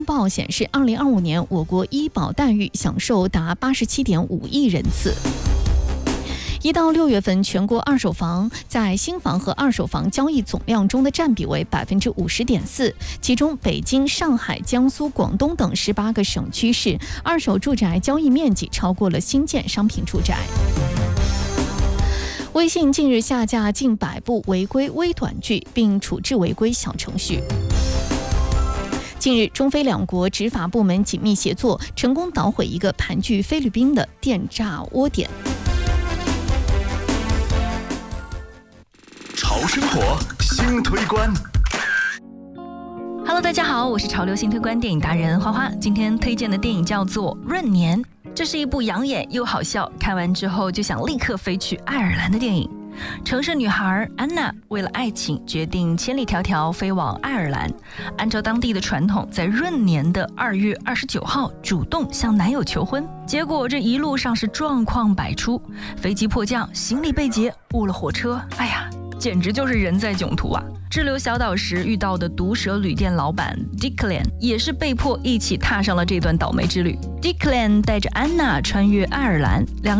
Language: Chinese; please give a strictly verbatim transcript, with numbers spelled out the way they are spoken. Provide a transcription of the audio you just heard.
报显示，二零二五年我国医保待遇享受达八十七点五亿人次。一到六月份，全国二手房在新房和二手房交易总量中的占比为百分之五十点四，其中北京、上海、江苏、广东等十八个省区市二手住宅交易面积超过了新建商品住宅。微信近日下架近百部违规微短剧，并处置违规小程序。近日，中非两国执法部门紧密协作，成功捣毁一个盘踞菲律宾的电诈窝点。 潮生活新推关。 Hello， 大家好，我是潮流新推关电影达人花花。今天推荐的电影叫做《闰年》，这是一部养眼又好笑，看完之后就想立刻飞去爱尔兰的电影。城市女孩安娜为了爱情决定千里迢迢飞往爱尔兰，按照当地的传统，在闰年的二月二十九号主动向男友求婚。结果这一路上是状况百出，飞机迫降，行李被劫，误了火车，哎呀，简直就是人在囧途啊！滞留小岛时遇到的毒蛇旅店老板 Declan 也是被迫一起踏上了这段倒霉之旅。Declan 带着安娜穿越爱尔兰，两